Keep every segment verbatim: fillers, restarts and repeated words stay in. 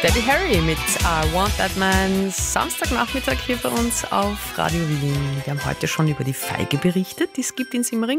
Debbie Harry mit I Want That Man. Samstagnachmittag hier bei uns auf Radio Wien. Wir haben heute schon über die Feige berichtet, die es gibt in Simmering.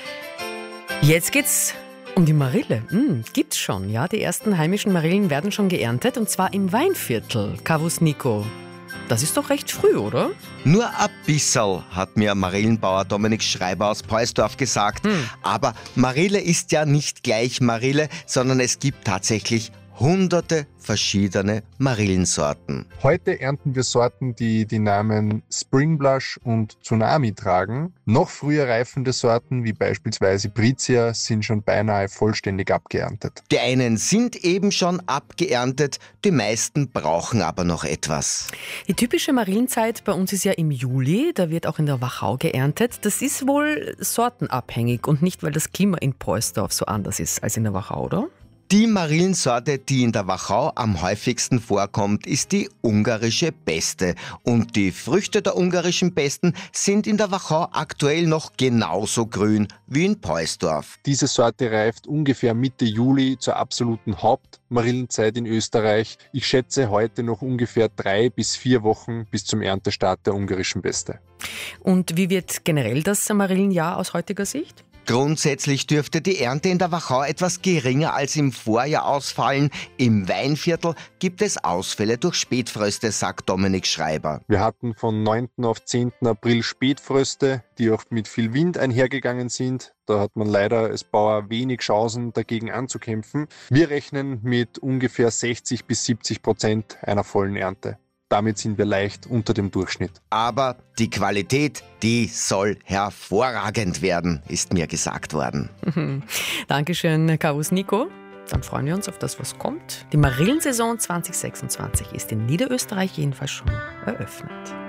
Jetzt geht's um die Marille. Hm, gibt's schon, ja. Die ersten heimischen Marillen werden schon geerntet und zwar im Weinviertel. Kavus Nico. Das ist doch recht früh, oder? Nur ein bisserl, hat mir Marillenbauer Dominik Schreiber aus Poelsdorf gesagt. Hm. Aber Marille ist ja nicht gleich Marille, sondern es gibt tatsächlich hunderte verschiedene Marillensorten. Heute ernten wir Sorten, die die Namen Spring Blush und Tsunami tragen. Noch früher reifende Sorten, wie beispielsweise Brizia, sind schon beinahe vollständig abgeerntet. Die einen sind eben schon abgeerntet, die meisten brauchen aber noch etwas. Die typische Marillenzeit bei uns ist ja im Juli, da wird auch in der Wachau geerntet. Das ist wohl sortenabhängig und nicht, weil das Klima in Poelsdorf so anders ist als in der Wachau, oder? Die Marillensorte, die in der Wachau am häufigsten vorkommt, ist die ungarische Beste. Und die Früchte der ungarischen Besten sind in der Wachau aktuell noch genauso grün wie in Poelsdorf. Diese Sorte reift ungefähr Mitte Juli zur absoluten Hauptmarillenzeit in Österreich. Ich schätze heute noch ungefähr drei bis vier Wochen bis zum Erntestart der ungarischen Beste. Und wie wird generell das Marillenjahr aus heutiger Sicht? Grundsätzlich dürfte die Ernte in der Wachau etwas geringer als im Vorjahr ausfallen. Im Weinviertel gibt es Ausfälle durch Spätfröste, sagt Dominik Schreiber. Wir hatten von neunten auf zehnten April Spätfröste, die auch mit viel Wind einhergegangen sind. Da hat man leider als Bauer wenig Chancen, dagegen anzukämpfen. Wir rechnen mit ungefähr sechzig bis siebzig Prozent einer vollen Ernte. Damit sind wir leicht unter dem Durchschnitt. Aber die Qualität, die soll hervorragend werden, ist mir gesagt worden. Dankeschön, Kavus Nico. Dann freuen wir uns auf das, was kommt. Die Marillensaison zwanzig sechsundzwanzig ist in Niederösterreich jedenfalls schon eröffnet.